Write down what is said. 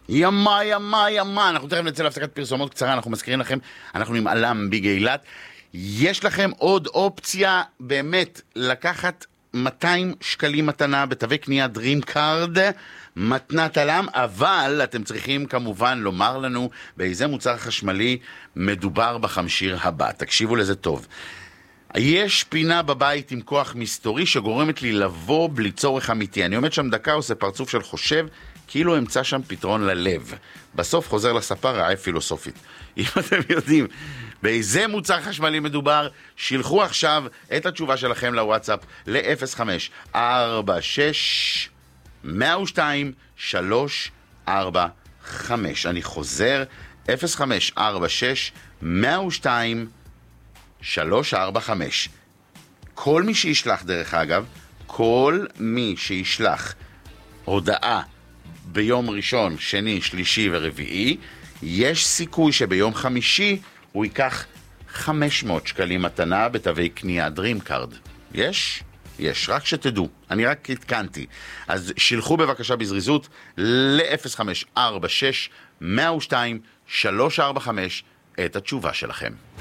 ימה, ימה, ימה. אנחנו תכף נצא להפסקת פרסומות קצרה, אנחנו מזכירים לכם, אנחנו עם אלם ביג אילת. יש לכם עוד אופציה באמת לקחת 200 שקלים מתנה בתווי קנייה דרים קארד, מתנת אלם, אבל אתם צריכים כמובן לומר לנו באיזה מוצר חשמלי מדובר בחמשיר הבא. תקשיבו לזה טוב. יש פינה בבית עם כוח מסתורי שגורמת לי לבוא בלי צורך אמיתי. אני עומד שם דקה, עושה פרצוף של חושב, כאילו אמצא שם פתרון ללב. בסוף חוזר לספה רעב פילוסופית. אם אתם יודעים באיזה מוצר חשמלי מדובר, שילחו עכשיו את התשובה שלכם לוואטסאפ ל-0546 102 345. אני חוזר, 0546 102 345. כל מי שישלח, דרך אגב, כל מי שישלח הודעה ביום ראשון, שני, שלישי ורביעי, יש סיכוי שביום חמישי הוא ייקח 500 שקלים מתנה בתווי קנייה דרים קארד. יש? יש, רק שתדעו. אני רק התקנתי. אז שילחו בבקשה בזריזות ל-0546 102 345 את התשובה שלכם.